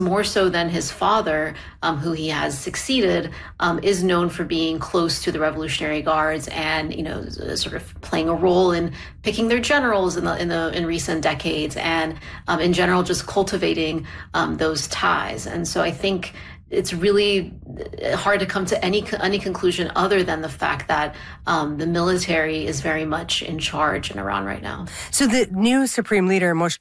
more so than his father, who he has succeeded, is known for being close to the Revolutionary Guards and, sort of playing a role in picking their generals in recent decades, and in general just cultivating those ties. And so I think it's really hard to come to any conclusion other than the fact that the military is very much in charge in Iran right now. So the new supreme leader, Moshtaba